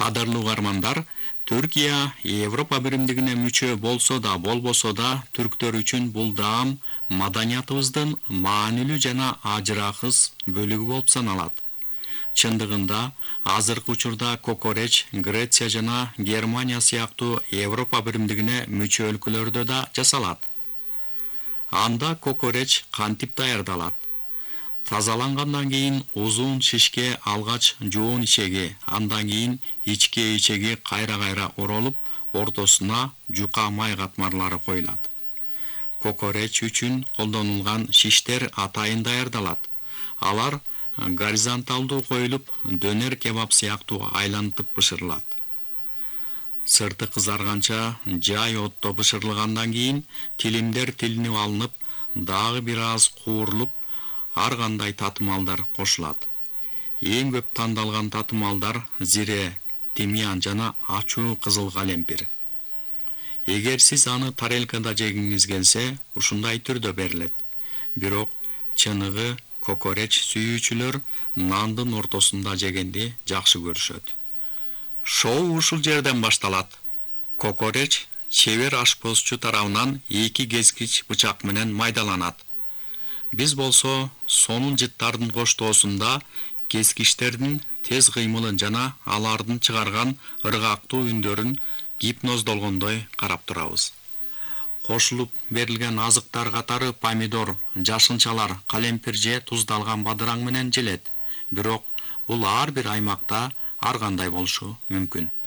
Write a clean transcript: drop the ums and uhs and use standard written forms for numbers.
Кадырлуу угармандар, Түркия Европа биримдигине мүчө болсо да болбосо да түрктөр үчүн бул даам маданиятыбыздын маанилүү жана ажыракыс бөлүгү болуп саналат. Чындыгында, азыркы учурда кокореч Греция жана Германия сыяктуу Европа биримдигине мүчө өлкөлөрдө да жасалат. Анда кокореч кантип даярдалат? Тазалангандан кийин узун шишке алгач жоон ичеги, андан кийин ичке ичеги кайра оролуп, ортосуна жука май катмарлары коюлат. Кокореч үчүн колдонулган шиштер атайын даярдалат. Алар горизонталдуу коюлуп, дөнер кебаб сыяктуу айлантып бышырылат. Сырты кызарганча жай отто бышырылгандан кийин тилимдер тилинип алынып, дагы бир аз куурулуп, ар кандай татымалдар кошулат. Эң көп тандалган татымалдар зире, тимьян жана ачуу кызыл калемпир. Эгер сиз аны тарелкада жегиңиз келсе, ушундай түрдө берилет. Бирок чыныгы кокореч сүйүүчүлөр нандын ортосунда жегенди жакшы көрүшөт. Шоу ушул жерден башталат. Кокореч чебер ашпозчу тарабынан 2 кескич бычак менен майдаланат. Биз болсо сонун жыттардын коштоосунда кескичтердин тез кыймылын жана алардын чыгарган ыргактуу үндөрүн гипноздолгондой карап турабыз. Кошулуп берилген азыктар катары помидор, жашынчалар, калемпир же туздалган бадыраң менен желет. Бирок бул ар бир аймакта ар кандай болушу мүмкүн.